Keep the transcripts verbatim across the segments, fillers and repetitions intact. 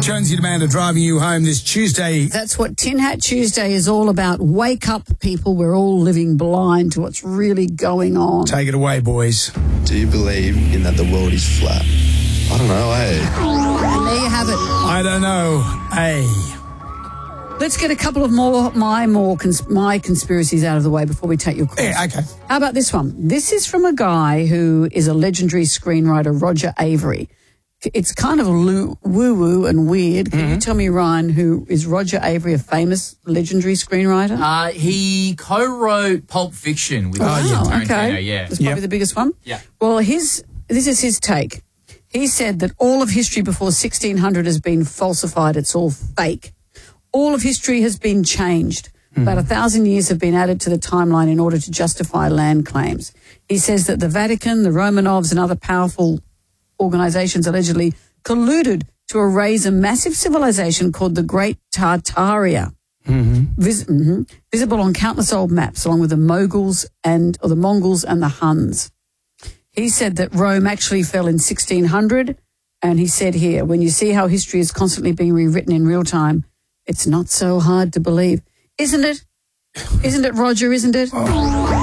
Jonesy and Amanda driving you home this Tuesday. That's what Tin Hat Tuesday is all about. Wake up, people. We're all living blind to what's really going on. Take it away, boys. Do you believe in that the world is flat? I don't know, eh? And there you have it. I don't know, hey. Let's get a couple of more my more cons- my conspiracies out of the way before we take your calls. Yeah, okay. How about this one? This is from a guy who is a legendary screenwriter, Roger Avary. It's kind of loo- woo-woo and weird. Can mm-hmm. you tell me, Ryan, who is Roger Avary, a famous legendary screenwriter? Uh, he co-wrote Pulp Fiction with oh, Tarantino, okay. yeah. That's probably yep. the biggest one? Yeah. Well, his this is his take. He said that all of history before sixteen hundred has been falsified. It's all fake. All of history has been changed. Mm. About a thousand years have been added to the timeline in order to justify land claims. He says that the Vatican, the Romanovs and other powerful organizations allegedly colluded to erase a massive civilization called the Great Tartaria, mm-hmm. Vis- mm-hmm, visible on countless old maps, along with the Moguls and or the Mongols and the Huns. He said that Rome actually fell in sixteen hundred, and he said here, when you see how history is constantly being rewritten in real time, it's not so hard to believe. Isn't it? Isn't it, Roger, isn't it? Oh.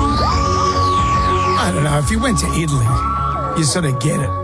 I don't know. If you went to Italy, you sort of get it.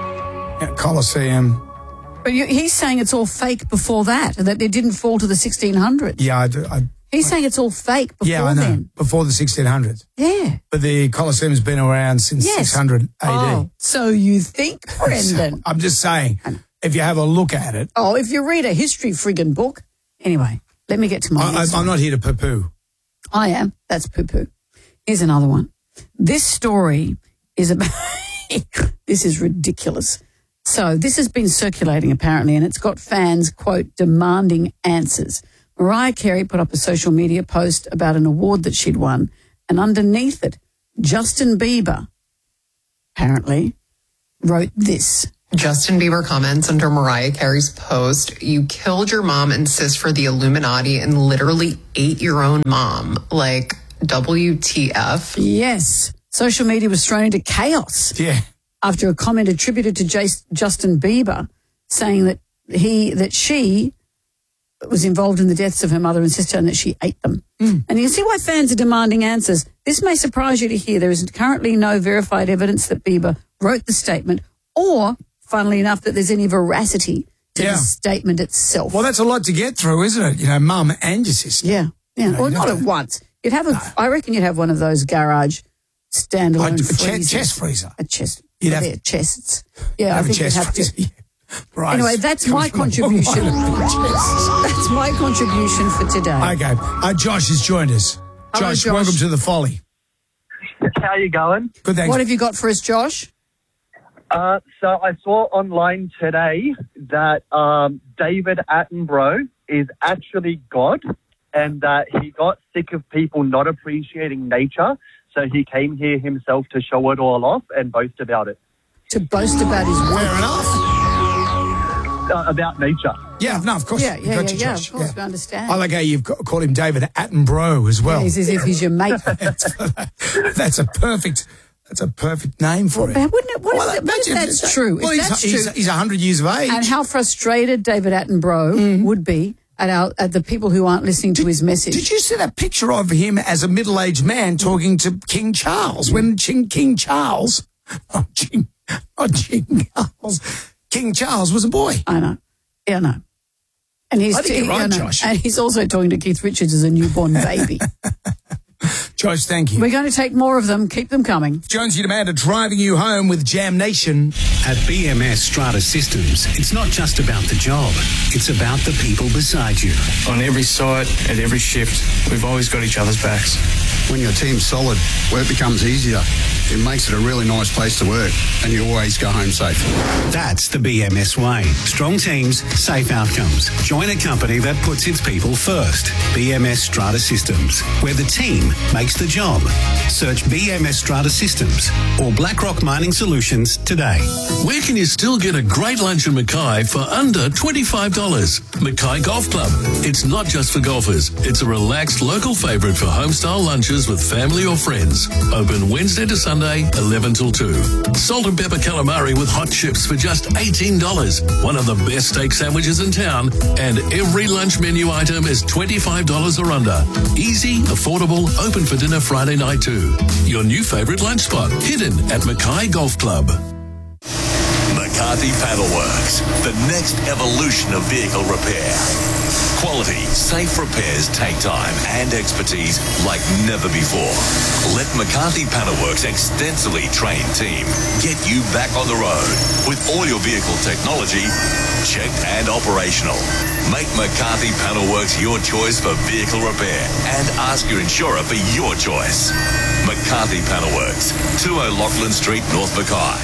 Colosseum. But you, he's saying it's all fake before that, that it didn't fall to the sixteen hundreds. Yeah, I do. I, he's I, saying it's all fake before yeah, I know. then. Before the sixteen hundreds. Yeah. But the Colosseum's been around since yes. six hundred A D. Oh, so you think, Brendan? I'm just saying, if you have a look at it. Oh, if you read a history friggin' book. Anyway, let me get to my I, I'm not here to poo-poo. I am. That's poo-poo. Here's another one. This story is about... This is ridiculous. So this has been circulating apparently, and it's got fans, quote, demanding answers. Mariah Carey put up a social media post about an award that she'd won, and underneath it, Justin Bieber, apparently, wrote this. Justin Bieber comments under Mariah Carey's post, "You killed your mom and sis for the Illuminati and literally ate your own mom. Like, W T F? Yes. Social media was thrown into chaos. Yeah. After a comment attributed to J- Justin Bieber saying that he, that she was involved in the deaths of her mother and sister and that she ate them. Mm. And you can see why fans are demanding answers. This may surprise you to hear there is currently no verified evidence that Bieber wrote the statement or, funnily enough, that there's any veracity to yeah. the statement itself. Well, that's a lot to get through, isn't it? You know, mum and your sister. Yeah. Yeah. You know, well, not at once. You'd have a, no. I reckon you'd have one of those garage standalone a freezers. chest freezer. A chest. You'd have yeah, chests. Yeah, have I think a chest you'd have to. freezer. Right. Anyway, that's my contribution. That's my contribution for today. Okay. Uh, Josh has joined us. Hello, Josh, Josh, welcome to the Folly. How are you going? Good, thanks. What have you got for us, Josh? Uh, so I saw online today that um, David Attenborough is actually God and that he got sick of people not appreciating nature, so he came here himself to show it all off and boast about it. To boast about his work. Fair enough. Uh, about nature. Yeah, no, of course. Yeah, yeah, got yeah, you, yeah, Josh. of course, yeah. we understand. I like how you've got, called him David Attenborough as well. Yeah, he's as if he's your mate. that's, that's a perfect... That's a perfect name for well, it. Wouldn't it? What, well, is it, what if that's that, true? Well, if he's, that's he's, true, he's one hundred years of age. And how frustrated David Attenborough mm. would be at, our, at the people who aren't listening did, to his message. Did you see that picture of him as a middle-aged man talking to King Charles? When King, King Charles, oh, King, oh, King Charles, King Charles was a boy. I know. Yeah, I know. And he's, I think you're right, yeah, Josh. And he's also talking to Keith Richards as a newborn baby. Josh, thank you. We're going to take more of them. Keep them coming. Jonesy and Amanda driving you home with Jam Nation. At B M S Strata Systems, it's not just about the job. It's about the people beside you. On every site, at every shift, we've always got each other's backs. When your team's solid, work becomes easier. It makes it a really nice place to work, and you always go home safe. That's the B M S way. Strong teams, safe outcomes. Join a company that puts its people first. B M S Strata Systems, where the team makes the job. Search B M S Strata Systems or BlackRock Mining Solutions today. Where can you still get a great lunch in Mackay for under twenty-five dollars? Mackay Golf Club. It's not just for golfers. It's a relaxed local favourite for homestyle lunches with family or friends. Open Wednesday to Sunday Sunday, eleven till two. Salt and pepper calamari with hot chips for just eighteen dollars. One of the best steak sandwiches in town. And every lunch menu item is twenty-five dollars or under. Easy, affordable, open for dinner Friday night too. Your new favourite lunch spot, hidden at Mackay Golf Club. McCarthy Paddleworks, the next evolution of vehicle repair. Quality, safe repairs take time and expertise like never before. Let McCarthy Paddleworks' extensively trained team get you back on the road with all your vehicle technology checked and operational. Make McCarthy Paddleworks your choice for vehicle repair and ask your insurer for your choice. McCarthy Paddleworks, two O'Loughlin Street, North Mackay.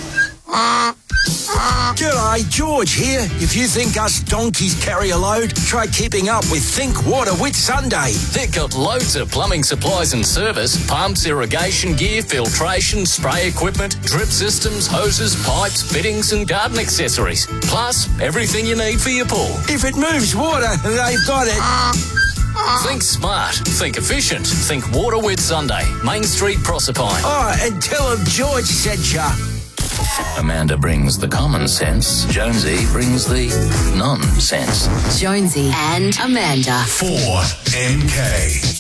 G'day, George here. If you think us donkeys carry a load, try keeping up with Think Water with Sunday. They've got loads of plumbing supplies and service, pumps, irrigation gear, filtration, spray equipment, drip systems, hoses, pipes, fittings and garden accessories. Plus, everything you need for your pool. If it moves water, they've got it. Think smart, think efficient, think Water with Sunday, Main Street, Proserpine. Oh, and tell them George said ya. Amanda brings the common sense. Jonesy brings the nonsense. Jonesy and Amanda. four M K.